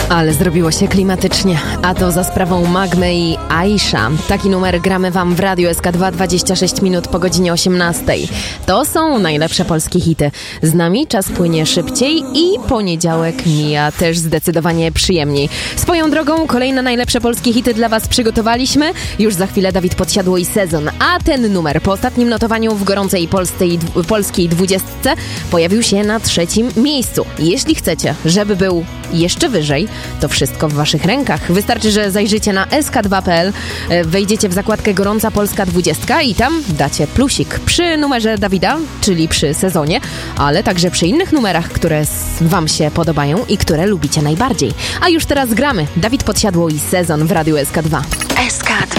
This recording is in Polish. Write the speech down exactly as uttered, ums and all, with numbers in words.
Ale zrobiło się klimatycznie, a to za sprawą Magmy i Aisha. Taki numer gramy wam w Radiu S K dwa, dwadzieścia sześć minut po godzinie osiemnastej. To są najlepsze polskie hity. Z nami czas płynie szybciej i poniedziałek mija też zdecydowanie przyjemniej. Swoją drogą kolejne najlepsze polskie hity dla was przygotowaliśmy. Już za chwilę Dawid Podsiadło i Sezon, a ten numer po ostatnim notowaniu w gorącej polskiej, polskiej dwudziestce pojawił się na trzecim miejscu. Jeśli chcecie, żeby był jeszcze wyżej, to wszystko w waszych rękach. Wystarczy, że zajrzycie na S K dwa kropka P L, wejdziecie w zakładkę Gorąca Polska dwudziestka i tam dacie plusik przy numerze Dawida, czyli przy Sezonie, ale także przy innych numerach, które wam się podobają i które lubicie najbardziej. A już teraz gramy. Dawid Podsiadło i Sezon w Radiu S K dwa. S K dwa.